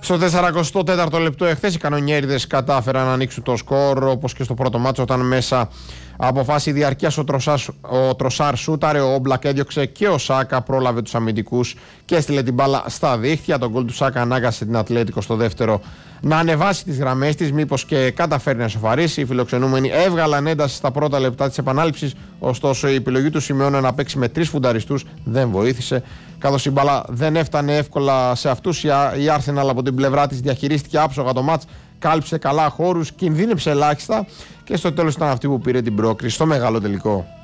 Στο 44ο λεπτό εχθές οι κανονιέριδες κατάφεραν να ανοίξουν το σκορ, όπως και στο πρώτο μάτσο, όταν μέσα από φάση διαρκείας ο Τροσάρ σούταρε, ο Όμπλακ έδιωξε και ο Σάκα πρόλαβε τους αμυντικούς και έστειλε την μπάλα στα δίχτυα. Τον γκολ του Σάκα ανάγκασε την Ατλέτικο στο δεύτερο να ανεβάσει τις γραμμές της, μήπως και καταφέρει να σοφαρίσει. Οι φιλοξενούμενοι έβγαλαν ένταση στα πρώτα λεπτά της επανάληψης, ωστόσο η επιλογή του Σιμεώνε να παίξει με 3 φουνταριστούς δεν βοήθησε. Καθώς η μπάλα δεν έφτανε εύκολα σε αυτούς, η Arsenal από την πλευρά της διαχειρίστηκε άψογα το μάτς, κάλυψε καλά χώρους, κινδύνεψε ελάχιστα και στο τέλος ήταν αυτή που πήρε την πρόκριση στο μεγάλο τελικό.